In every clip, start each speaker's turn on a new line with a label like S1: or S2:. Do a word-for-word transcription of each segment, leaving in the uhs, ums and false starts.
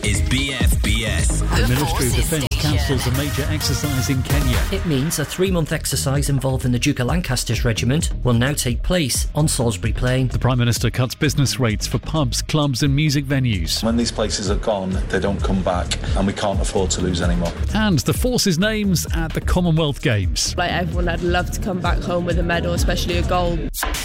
S1: is B F B S.
S2: The Ministry of Defence cancels a major exercise in Kenya.
S3: It means a three-month exercise involving the Duke of Lancaster's regiment will now take place on Salisbury Plain.
S2: The Prime Minister cuts business rates for pubs, clubs and music venues.
S4: When these places are gone, they don't come back, and we can't afford to lose any more.
S2: And the Forces names at the Commonwealth Games.
S5: Like everyone, I'd love to come back home with a medal, especially a gold.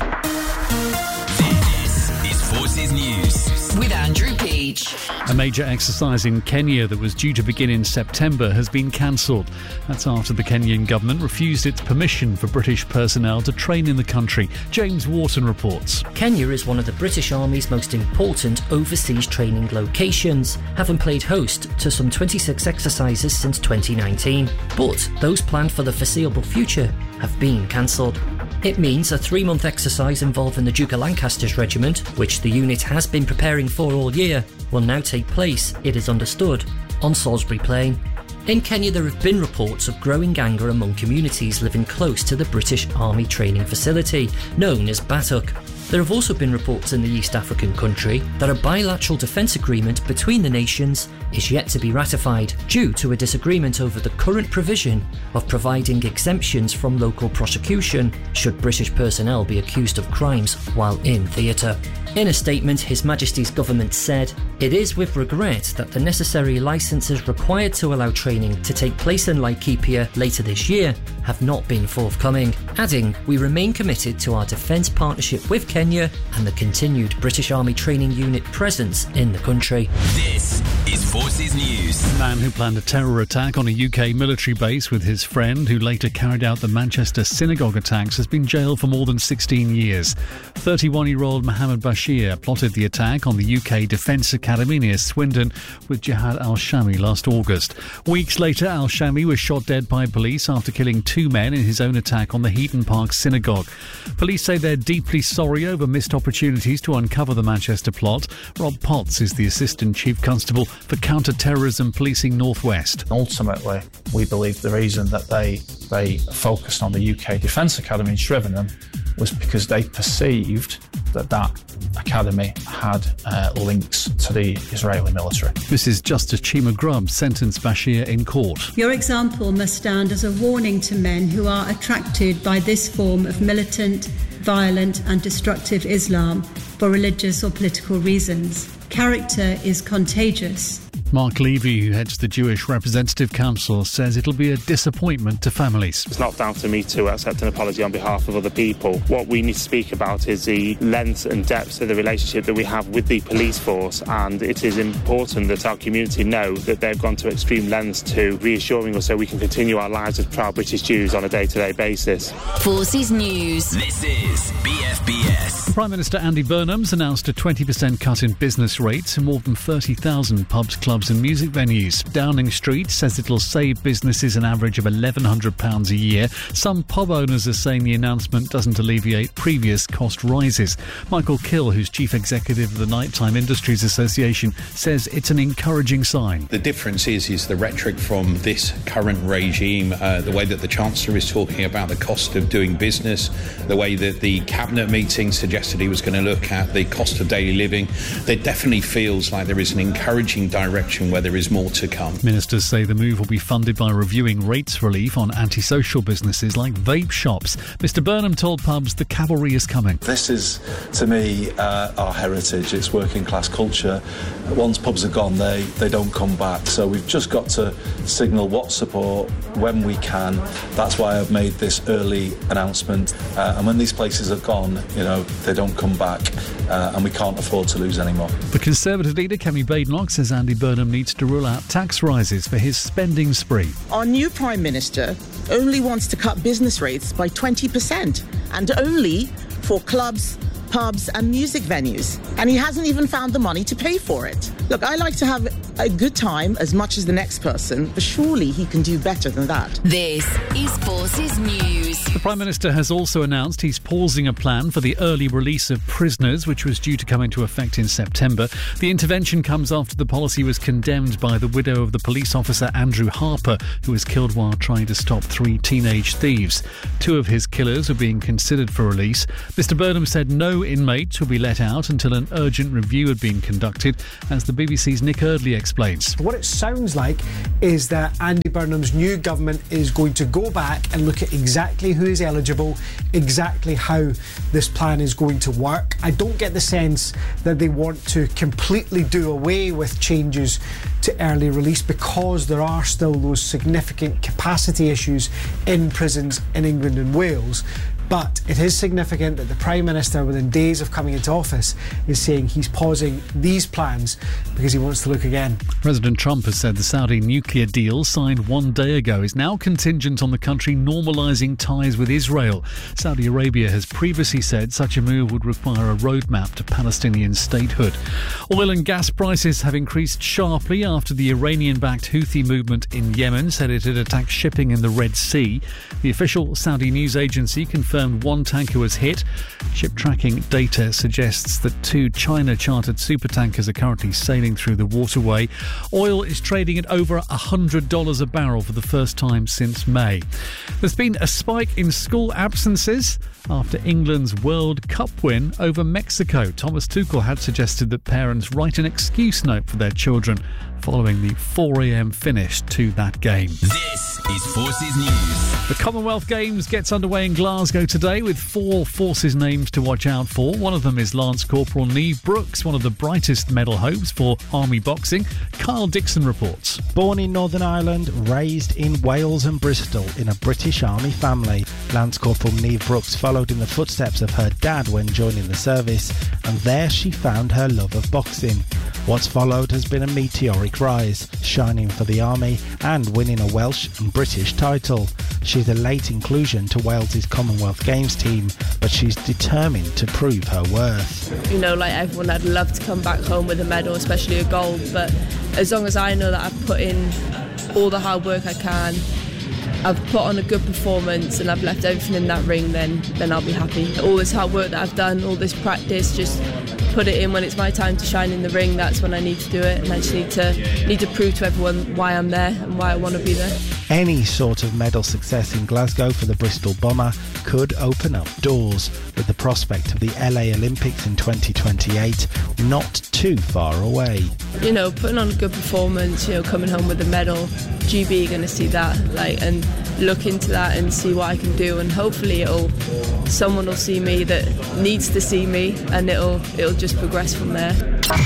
S1: This is Forces News with Andrew Peach.
S2: A major exercise in Kenya that was due to begin in September has been cancelled. That's after the Kenyan government refused its permission for British personnel to train in the country. James Wharton reports.
S3: Kenya is one of the British Army's most important overseas training locations, having played host to some twenty-six exercises since twenty nineteen. But those planned for the foreseeable future have been cancelled. It means a three-month exercise involving the Duke of Lancaster's regiment, which the unit has been preparing for all year, will now take place, it is understood, on Salisbury Plain. In Kenya, there have been reports of growing anger among communities living close to the British Army training facility, known as Batuk. There have also been reports in the East African country that a bilateral defence agreement between the nations is yet to be ratified due to a disagreement over the current provision of providing exemptions from local prosecution should British personnel be accused of crimes while in theatre. In a statement, His Majesty's government said, "It is with regret that the necessary licences required to allow training to take place in Laikipia later this year have not been forthcoming," adding, "We remain committed to our defence partnership with Kenya and the continued British Army training unit presence in the country."
S1: This is Forces News.
S2: The man who planned a terror attack on a U K military base with his friend, who later carried out the Manchester synagogue attacks, has been jailed for more than sixteen years. thirty-one-year-old Mohammed Bashir plotted the attack on the U K Defence Academy near Swindon with Jihad al-Shami last August. Weeks later, al-Shami was shot dead by police after killing two men in his own attack on the Heaton Park synagogue. Police say they're deeply sorry over missed opportunities to uncover the Manchester plot. Rob Potts is the Assistant Chief Constable for Counter-Terrorism Policing North West.
S6: Ultimately, we believe the reason that they, they focused on the U K Defence Academy in Shrivenham was because they perceived that that academy had uh, links to the Israeli military.
S2: Missus Justice Chima Grubb sentenced Bashir in court.
S7: Your example must stand as a warning to men who are attracted by this form of militant, violent and destructive Islam for religious or political reasons. Character is contagious.
S2: Mark Levy, who heads the Jewish Representative Council, says it'll be a disappointment to families.
S8: It's not down to me to accept an apology on behalf of other people. What we need to speak about is the length and depth of the relationship that we have with the police force, and it is important that our community know that they've gone to extreme lengths to reassuring us so we can continue our lives as proud British Jews on a day-to-day basis.
S1: Forces News. This is B F B S.
S2: Prime Minister Andy Burnham's announced a twenty percent cut in business rates in more than thirty thousand pubs, clubs and music venues. Downing Street says it'll save businesses an average of eleven hundred pounds a year. Some pub owners are saying the announcement doesn't alleviate previous cost rises. Michael Kill, who's Chief Executive of the Nighttime Industries Association, says it's an encouraging sign.
S9: The difference is, is the rhetoric from this current regime, uh, the way that the Chancellor is talking about the cost of doing business, the way that the Cabinet meeting suggested he was going to look at the cost of daily living. There definitely feels like there is an encouraging direction where there is more to come.
S2: Ministers say the move will be funded by reviewing rates relief on antisocial businesses like vape shops. Mister Burnham told pubs the cavalry is coming.
S4: This is, to me, uh, our heritage. It's working class culture. Once pubs are gone, they, they don't come back. So we've just got to signal what support when we can. That's why I've made this early announcement. Uh, and when these places are gone, you know, they don't come back. Uh, and we can't afford to lose any more.
S2: The Conservative leader, Kemi Badenoch, says Andy Burnham needs to rule out tax rises for his spending spree.
S10: Our new Prime Minister only wants to cut business rates by twenty percent, and only for clubs, pubs and music venues. And he hasn't even found the money to pay for it. Look, I like to have a good time as much as the next person, but surely he can do better than that.
S1: This is Forces News.
S2: The Prime Minister has also announced he's pausing a plan for the early release of prisoners, which was due to come into effect in September. The intervention comes after the policy was condemned by the widow of the police officer Andrew Harper, who was killed while trying to stop three teenage thieves. Two of his killers are being considered for release. Mister Burnham said no inmates will be let out until an urgent review had been conducted, as the B B C's Nick Eardley explains.
S11: What it sounds like is that Andy Burnham's new government is going to go back and look at exactly who is eligible, exactly how this plan is going to work. I don't get the sense that they want to completely do away with changes to early release, because there are still those significant capacity issues in prisons in England and Wales. But it is significant that the Prime Minister, within days of coming into office, is saying he's pausing these plans because he wants to look again.
S2: President Trump has said the Saudi nuclear deal signed one day ago is now contingent on the country normalising ties with Israel. Saudi Arabia has previously said such a move would require a roadmap to Palestinian statehood. Oil and gas prices have increased sharply after the Iranian-backed Houthi movement in Yemen said it had attacked shipping in the Red Sea. The official Saudi news agency confirmed one tanker was hit. Ship tracking data suggests that two China-chartered supertankers are currently sailing through the waterway. Oil is trading at over one hundred dollars a barrel for the first time since May. There's been a spike in school absences after England's World Cup win over Mexico. Thomas Tuchel had suggested that parents write an excuse note for their children following the four a.m. finish to that game.
S1: This is Forces News.
S2: The Commonwealth Games gets underway in Glasgow today with four Forces names to watch out for. One of them is Lance Corporal Niamh Brooks, one of the brightest medal hopes for Army boxing. Kyle Dixon reports.
S12: Born in Northern Ireland, raised in Wales and Bristol in a British Army family, Lance Corporal Niamh Brooks followed in the footsteps of her dad when joining the service, and there she found her love of boxing. What's followed has been a meteoric rise, shining for the Army and winning a Welsh and British title. She's a late inclusion to Wales's Commonwealth Games team, but she's determined to prove her worth.
S5: You know, like everyone, I'd love to come back home with a medal, especially a gold, but as long as I know that I've put in all the hard work I can, I've put on a good performance and I've left everything in that ring, then then I'll be happy. All this hard work that I've done, all this practice, just put it in when it's my time to shine in the ring. That's when I need to do it, and I just need to need to prove to everyone why I'm there and why I want to be there.
S12: Any sort of medal success in Glasgow for the Bristol Bomber could open up doors, with the prospect of the L A Olympics in twenty twenty-eight not too far away.
S5: You know, putting on a good performance, you know, coming home with a medal, G B are going to see that, like, and look into that and see what I can do, and hopefully it'll someone will see me that needs to see me, and it'll it'll just progress from there.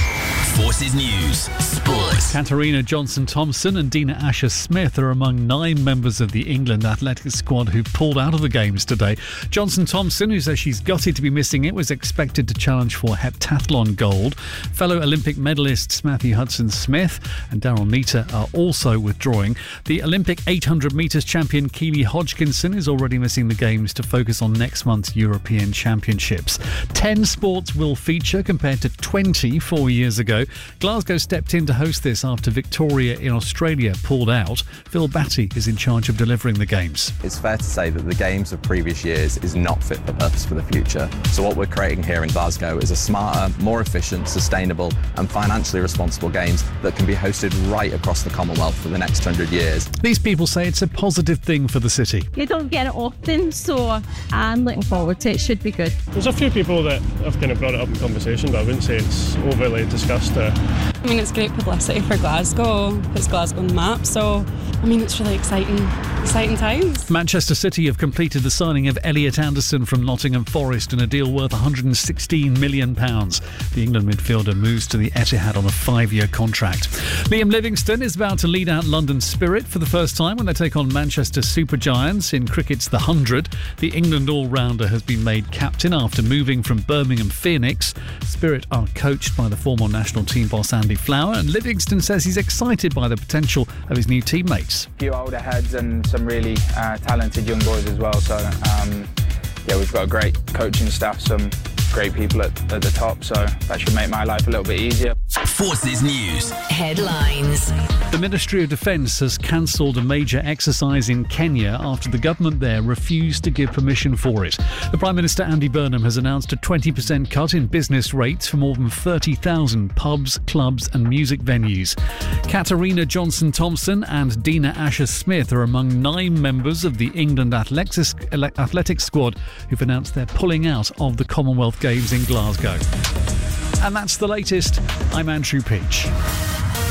S1: Forces News Sports.
S2: Katarina Johnson-Thompson and Dina Asher-Smith are among nine members of the England athletics squad who pulled out of the Games today. Johnson-Thompson, who says she's gutted to be missing it, was expected to challenge for heptathlon gold. Fellow Olympic medalists Matthew Hudson-Smith and Daryl Neater are also withdrawing. The Olympic eight hundred metres champion Keely Hodgkinson is already missing the Games to focus on next month's European Championships. Ten sports will feature compared to twenty four years ago. Glasgow stepped in to host this after Victoria in Australia pulled out. Phil Batty is in charge of delivering the Games.
S13: It's fair to say that the Games of previous years is not fit for purpose for the future. So what we're creating here in Glasgow is a smarter, more efficient, sustainable and financially responsible Games that can be hosted right across the Commonwealth for the next hundred years.
S2: These people say it's a positive thing for the city.
S14: You don't get it often, so I'm looking forward to it. It should be good.
S15: There's a few people that have kind of brought it up in conversation, but I wouldn't say it's overly discussed. Uh,
S16: I mean, it's great publicity for Glasgow, puts Glasgow on the map, so I mean, it's really exciting, exciting times.
S2: Manchester City have completed the signing of Elliot Anderson from Nottingham Forest in a deal worth one hundred sixteen million pounds. The England midfielder moves to the Etihad on a five-year contract. Liam Livingstone is about to lead out London Spirit for the first time when they take on Manchester Supergiants in cricket's The Hundred. The England all-rounder has been made captain after moving from Birmingham Phoenix. Spirit are coached by the former national team boss Andy Flower, and Livingstone says he's excited by the potential of his new teammates.
S17: A few older heads and some really uh, talented young boys as well, so um, yeah, we've got a great coaching staff, some great people at, at the top, so that should make my life a little bit easier.
S1: Forces News
S2: Headlines. The Ministry of Defence has cancelled a major exercise in Kenya after the government there refused to give permission for it. The Prime Minister Andy Burnham has announced a twenty percent cut in business rates for more than thirty thousand pubs, clubs and music venues. Katarina Johnson-Thompson and Dina Asher-Smith are among nine members of the England athletics, athletics squad who've announced they're pulling out of the Commonwealth Games in Glasgow. And that's the latest. I'm Andrew Peach.